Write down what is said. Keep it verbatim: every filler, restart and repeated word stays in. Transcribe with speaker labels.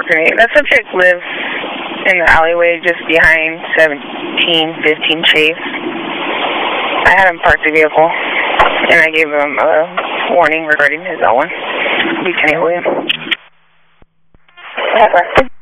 Speaker 1: alternate. That subject lives in the alleyway just behind seventeen fifteen Chase. I had him park the vehicle, and I gave him a warning regarding his own. Lieutenant William.